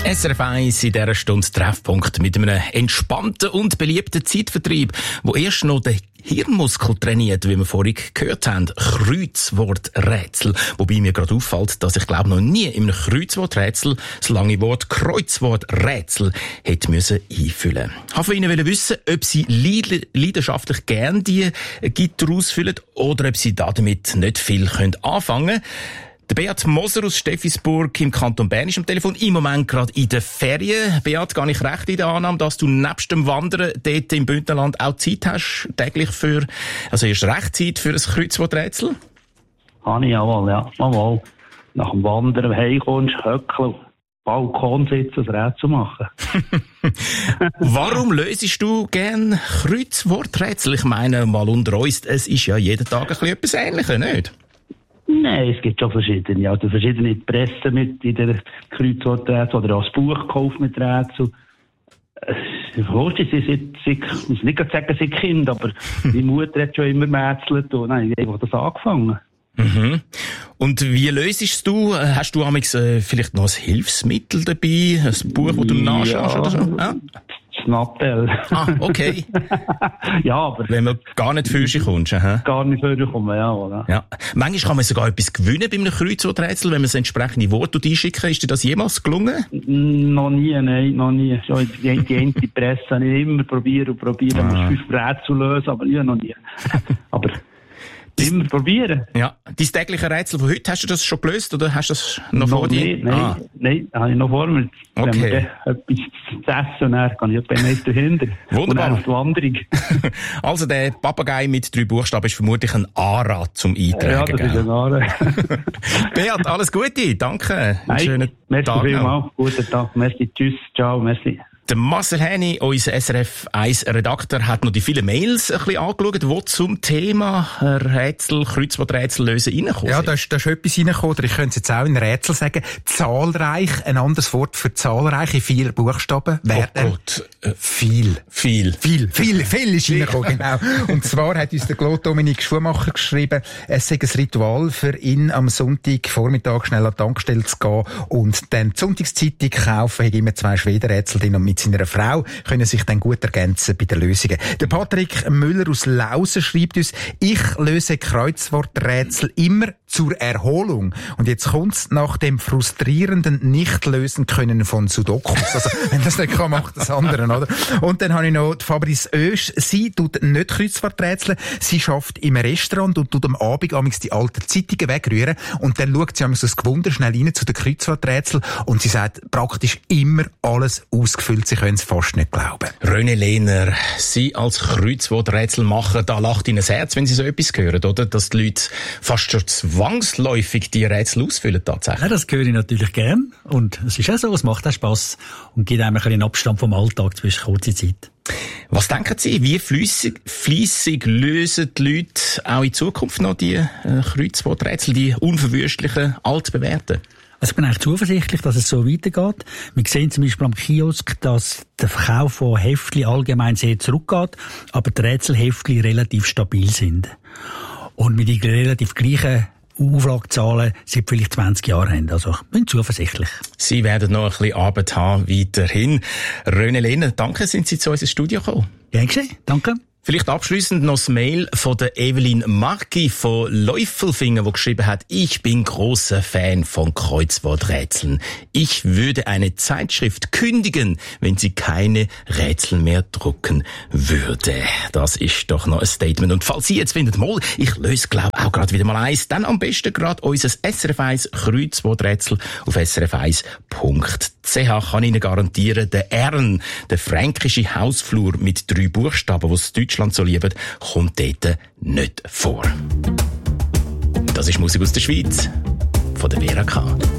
SRF 1 in dieser Stunde Treffpunkt mit einem entspannten und beliebten Zeitvertreib, wo erst noch den Hirnmuskel trainiert, wie wir vorhin gehört haben. Kreuzworträtsel. Wobei mir gerade auffällt, dass ich glaube noch nie in einem Kreuzworträtsel das lange Wort Kreuzworträtsel hätte müssen einfüllen. Ich wollte von Ihnen wissen, ob Sie leidenschaftlich gerne die Gitter ausfüllen oder ob Sie damit nicht viel anfangen können. Der Beat Moser aus Steffisburg im Kanton Bern ist am Telefon, im Moment gerade in den Ferien. Beat, gehe ich recht in der Annahme, dass du nebst dem Wandern dort im Bündnerland auch Zeit hast, täglich also erst recht Zeit für ein Kreuzworträtsel? Habe ich jawohl, ja. Jawohl. Nach dem Wandern heimkommst, höckeln, Balkon sitzen, ein Rätsel machen. Warum lösest du gern Kreuzworträtsel? Ich meine, mal unter uns, es ist ja jeden Tag ein bisschen etwas Ähnliches, nicht? Nein, es gibt schon verschiedene. Also verschiedene Pressen mit in der Kreuzworträtsel oder auch das Buch gekauft mit Rätsel. Ich muss nicht sagen, sie Kind, aber die Mutter hat schon immer mätzelt und dann habe ich einfach das angefangen. Mhm. Und wie löst du? Hast du vielleicht noch ein Hilfsmittel dabei? Ein Buch, das du nachschaust oder so? Ja? Das Nattel. Ah, okay. Ja, aber... Wenn man gar nicht für sich kommt. Gar nicht für sich kommt, ja, oder? Ja. Manchmal kann man sogar etwas gewinnen bei einem Kreuzworträtsel, wenn man das entsprechende Wort einschicken. Ist dir das jemals gelungen? Noch nie, nein, noch nie. Schon die eine Presse habe ich immer probieren. Man muss 5 Rätsel lösen, aber ja, noch nie. Aber... immer probieren. Ja. Dein tägliche Rätsel von heute, hast du das schon gelöst oder hast du das noch vor dir? Nein, habe ich noch vor mir. Okay. Wenn wir etwas zu essen und dann kann ich etwas nicht dahinter. Wunderbar. Und dann auf die Wanderung. Also der Papagei mit 3 Buchstaben ist vermutlich ein ARA zum Eintragen. Ja, das ist ein ARA. Beat, alles Gute, danke. Einen schönen Tag noch. Guten Tag, merci, tschüss, ciao, merci. Der Marcel Häni, unser SRF 1 Redakteur, hat noch die vielen Mails ein bisschen angeschaut, die zum Thema Kreuzworträtsel lösen reinkommen. Ja, da ist etwas reingekommen, oder ich könnte es jetzt auch in Rätsel sagen. Zahlreich, ein anderes Wort für zahlreich in 4 Buchstaben. Oh Gott. Viel ist reingekommen, genau. Und zwar hat uns der Claude Dominik Schumacher geschrieben, es sei ein Ritual für ihn, am Sonntagvormittag schnell an die Tankstelle zu gehen und dann die Sonntagszeitung kaufen, hat immer 2 Schwedenrätsel drin und mit seiner Frau können sich dann gut ergänzen bei den Lösungen. Der Patrick Müller aus Lausen schreibt uns, ich löse Kreuzworträtsel immer zur Erholung. Und jetzt kommt's nach dem frustrierenden Nicht-Lösen können von Sudokus. Also, wenn das nicht kann, macht das andere, oder? Und dann habe ich noch die Fabrice Oesch. Sie tut nicht Kreuzworträtsel. Sie schafft im Restaurant und tut am Abend amigs die alten Zeitungen wegrühren. Und dann schaut sie amigs das Gewunder schnell rein zu den Kreuzworträtseln. Und sie sagt praktisch immer alles ausgefüllt. Sie können es fast nicht glauben. René Lehner, Sie als Kreuzworträtsel machen, da lacht Ihnen das Herz, wenn Sie so etwas hören, oder? Dass die Leute fast schon zwangsläufig die Rätsel ausfüllen, tatsächlich. Ja, das höre ich natürlich gern. Und es ist auch so, es macht auch Spass und gibt einem ein bisschen Abstand vom Alltag zwischen kurzer Zeit. Was denken Sie, wie fleissig lösen die Leute auch in Zukunft noch die Kreuzworträtsel, die unverwüstlichen, altbewährten? Also ich bin eigentlich zuversichtlich, dass es so weitergeht. Wir sehen zum Beispiel am Kiosk, dass der Verkauf von Heftli allgemein sehr zurückgeht, aber die Rätselheftli relativ stabil sind. Und mit den relativ gleichen Auflagezahlen seit vielleicht 20 Jahren haben. Also ich bin zuversichtlich. Sie werden noch ein bisschen Arbeit haben weiterhin. René Lehner, danke, sind Sie zu uns ins Studio gekommen. Gern geschehen, danke. Vielleicht abschließend noch das Mail von der Evelyn Marki von Läufelfinger, die geschrieben hat, ich bin großer Fan von Kreuzworträtseln. Ich würde eine Zeitschrift kündigen, wenn sie keine Rätsel mehr drucken würde. Das ist doch noch ein Statement. Und falls Sie jetzt finden, mal, ich löse, glaube auch gerade wieder mal eins, dann am besten gerade unser SRF 1 Kreuzworträtsel auf srf1.ch. Kann Ihnen garantieren, der Ern, der fränkische Hausflur mit 3 Buchstaben, was Deutschland so liebt, kommt dort nicht vor. Das ist Musik aus der Schweiz von der Vera K.